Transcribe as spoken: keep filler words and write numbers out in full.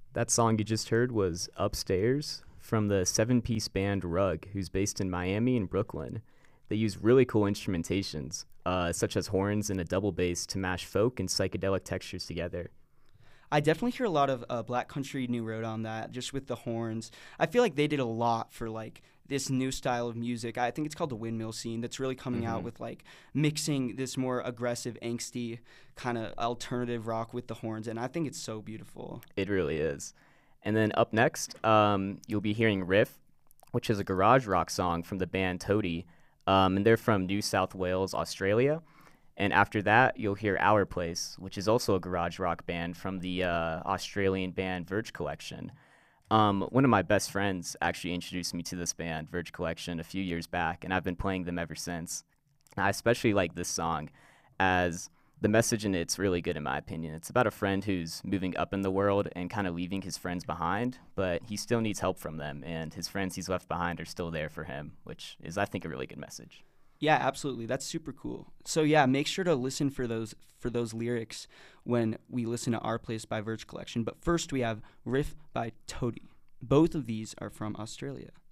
That song you just heard was Upstairs from the seven piece band Rug, who's based in Miami and Brooklyn. They use really cool instrumentations, uh, such as horns and a double bass, to mash folk and psychedelic textures together. I definitely hear a lot of uh, Black Country New Road on that, just with the horns. I feel like they did a lot for like this new style of music. I think it's called the windmill scene that's really coming out Hmm. with like mixing this more aggressive, angsty kind of alternative rock with the horns, and I think it's so beautiful. It really is. And then up next, um, you'll be hearing Riff, which is a garage rock song from the band Toady, um, and they're from New South Wales, Australia. And after that, you'll hear Our Place, which is also a garage rock band from the uh, Australian band Verge Collection. Um, one of my best friends actually introduced me to this band, Verge Collection, a few years back, and I've been playing them ever since. I especially like this song as the message in it's really good in my opinion. It's about a friend who's moving up in the world and kind of leaving his friends behind, but he still needs help from them, and his friends he's left behind are still there for him, which is, I think, a really good message. Yeah, absolutely. That's super cool. So yeah, make sure to listen for those for those lyrics when we listen to Our Place by Verge Collection. But first we have Riff by Toady. Both of these are from Australia.